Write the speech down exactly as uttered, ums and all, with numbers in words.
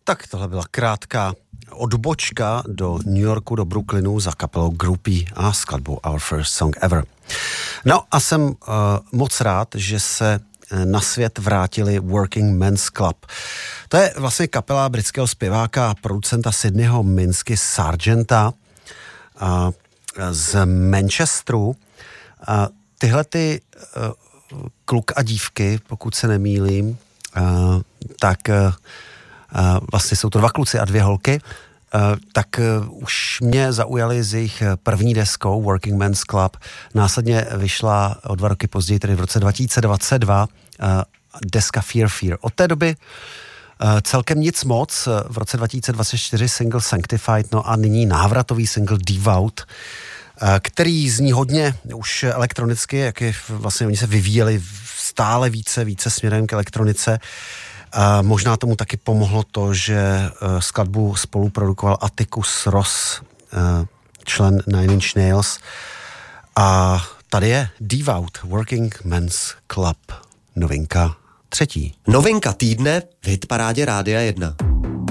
Tak tohle byla krátká odbočka do New Yorku, do Brooklynu za kapelou Groupie a skladbou Our First Song Ever. No a jsem uh, moc rád, že se na svět vrátili Working Men's Club. To je vlastně kapela britského zpěváka a producenta Sydneyho Minsky Sargenta uh, z Manchesteru. Uh, tyhle ty uh, kluk a dívky, pokud se nemýlím, uh, tak uh, Uh, vlastně jsou to dva kluci a dvě holky, uh, tak uh, už mě zaujali z jejich první deskou Working Men's Club. Následně vyšla o dva roky později, tedy v roce dva tisíce dvacet dva, uh, deska Fear Fear. Od té doby uh, celkem nic moc, v roce dva tisíce dvacet čtyři single Sanctified, no a nyní návratový single Devout, uh, který zní hodně už elektronicky, jak je vlastně oni se vyvíjeli stále více, více směrem k elektronice. A možná tomu taky pomohlo to, že uh, skladbu spoluprodukoval Atticus Ross, uh, člen Nine Inch Nails. A tady je Devout, Working Men's Club, novinka třetí. Novinka týdne v hitparádě Rádia jedna.